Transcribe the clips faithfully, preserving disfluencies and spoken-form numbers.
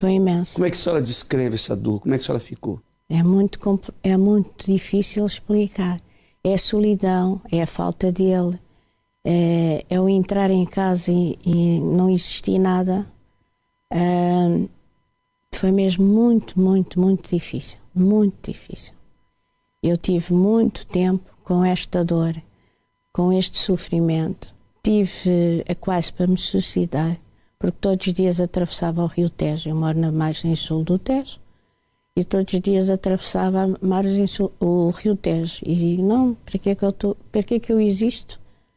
Foi imenso. Como é que a senhora descreve essa dor? Como é que a senhora ficou? É muito, é muito difícil explicar. É a solidão, é a falta dele, é, é o entrar em casa e, e não existir nada. É, foi mesmo muito, muito, muito difícil. Muito difícil. Eu tive muito tempo com esta dor, com este sofrimento. Tive a quase para me suicidar, porque todos os dias atravessava o Rio Tejo. Eu moro na margem sul do Tejo. E todos os dias atravessava a margem sul, o Rio Tejo. E digo, não, para que é que eu estou, para que é que eu existo?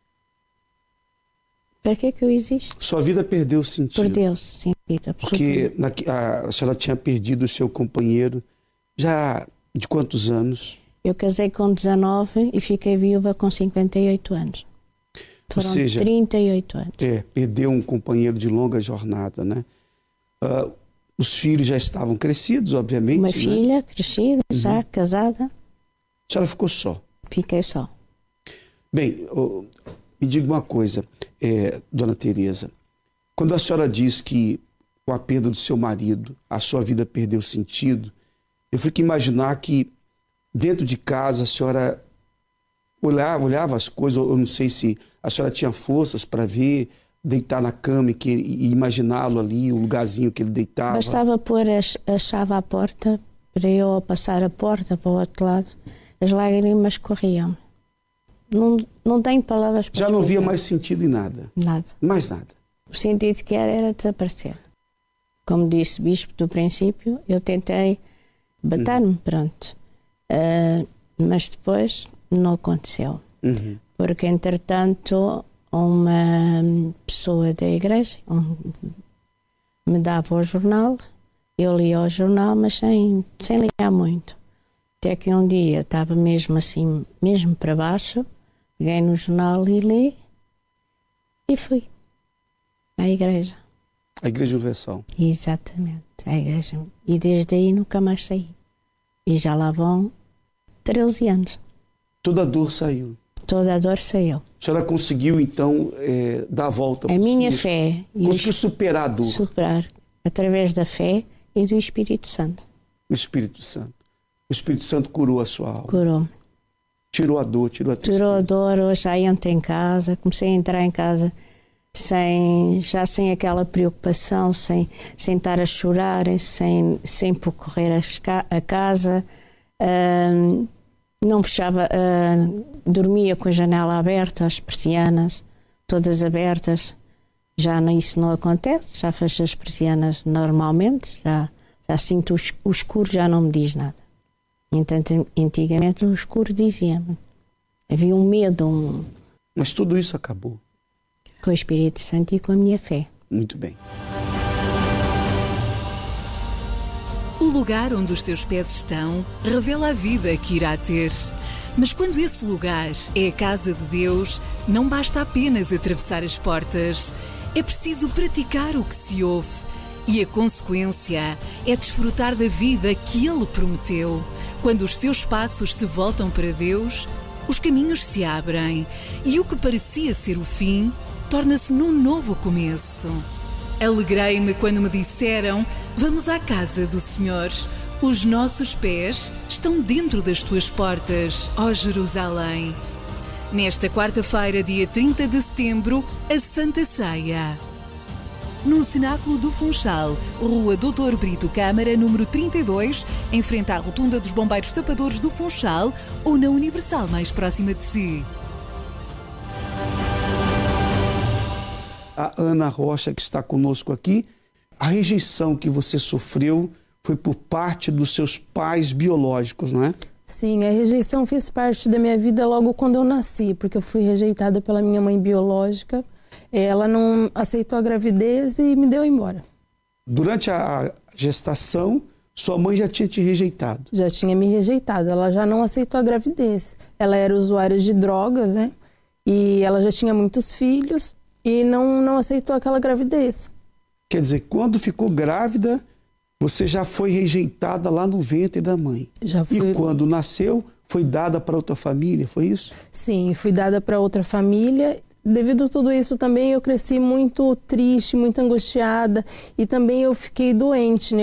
Para que é que eu existo? Sua vida perdeu sentido. Perdeu-se sentido, porque na, a, a senhora tinha perdido o seu companheiro já de quantos anos? Eu casei com dezanove e fiquei viúva com cinquenta e oito anos. Foram Ou seja, trinta e oito anos. É, perdeu um companheiro de longa jornada, né? Uh, os filhos já estavam crescidos, obviamente. Uma né? filha crescida, uhum. já casada. A senhora ficou só? Fiquei só. Bem, oh, me diga uma coisa, é, dona Tereza. Quando a senhora diz que com a perda do seu marido, a sua vida perdeu sentido, eu fico a imaginar que dentro de casa a senhora olhava, olhava as coisas, eu não sei se a senhora tinha forças para ver, deitar na cama e, e imaginá-lo ali, o lugarzinho que ele deitava. Bastava pôr a, a chave à porta, para eu passar a porta para o outro lado, as lágrimas corriam. Não, não tenho palavras para Já não explicar. via mais sentido em nada? Nada. Mais nada? O sentido que era, era desaparecer. Como disse o bispo do princípio, eu tentei bater-me, uhum. pronto. Uh, mas depois não aconteceu. Uhum. Porque, entretanto, uma pessoa da igreja um, me dava o jornal, eu lia o jornal, mas sem, sem ligar muito. Até que um dia estava mesmo assim, mesmo para baixo, peguei no jornal e li e fui à igreja. A Igreja Universal? Exatamente, a igreja. E desde aí nunca mais saí. E já lá vão treze anos. Toda a dor saiu? Toda a dor saiu. A senhora conseguiu, então, é, dar a volta? A minha si, fé. Conseguiu superar a dor? Superar, através da fé e do Espírito Santo. O Espírito Santo. O Espírito Santo curou a sua alma? Curou. Tirou a dor, tirou a tristeza? Tirou a dor, hoje já entro em casa, comecei a entrar em casa sem, já sem aquela preocupação, sem, sem estar a chorar, sem, sem percorrer a, a casa. Uh, não fechava, uh, dormia com a janela aberta, as persianas todas abertas. Já isso não acontece, já fecho as persianas normalmente, já, já sinto o escuro, já não me diz nada. Entanto, antigamente o escuro dizia-me. Havia um medo. Um... Mas tudo isso acabou? Com o Espírito Santo e com a minha fé. Muito bem. O lugar onde os seus pés estão revela a vida que irá ter. Mas quando esse lugar é a casa de Deus, não basta apenas atravessar as portas. É preciso praticar o que se ouve. E a consequência é desfrutar da vida que Ele prometeu. Quando os seus passos se voltam para Deus, os caminhos se abrem e o que parecia ser o fim torna-se num novo começo. Alegrei-me quando me disseram: vamos à casa do Senhor. Os nossos pés estão dentro das tuas portas, ó Jerusalém. Nesta quarta-feira, dia trinta de setembro, a Santa Ceia. No Cenáculo do Funchal, Rua doutor Brito Câmara, número trinta e dois, em frente à Rotunda dos Bombeiros Tapadores do Funchal, ou na Universal mais próxima de si. A Ana Rocha, que está conosco aqui, a rejeição que você sofreu foi por parte dos seus pais biológicos, não é? Sim, a rejeição fez parte da minha vida logo quando eu nasci, porque eu fui rejeitada pela minha mãe biológica. Ela não aceitou a gravidez e me deu embora. Durante a gestação, sua mãe já tinha te rejeitado? Já tinha me rejeitado, ela já não aceitou a gravidez. Ela era usuária de drogas, né? E ela já tinha muitos filhos e não, não aceitou aquela gravidez. Quer dizer, quando ficou grávida, você já foi rejeitada lá no ventre da mãe. Já fui... E quando nasceu, foi dada para outra família, foi isso? Sim, fui dada para outra família. devido a tudo isso também eu cresci muito triste, muito angustiada e também eu fiquei doente, né?